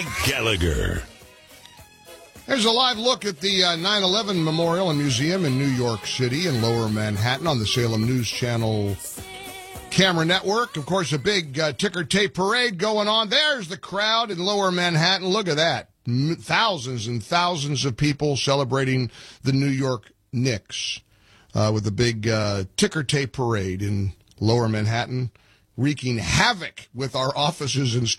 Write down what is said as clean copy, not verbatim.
Gallagher. There's a live look at the 9/11 Memorial and Museum in New York City in Lower Manhattan on the Salem News Channel camera network. Of course, a big ticker tape parade going on. There's the crowd in Lower Manhattan. Look at that. Thousands and thousands of people celebrating the New York Knicks with a big ticker tape parade in Lower Manhattan, wreaking havoc with our offices and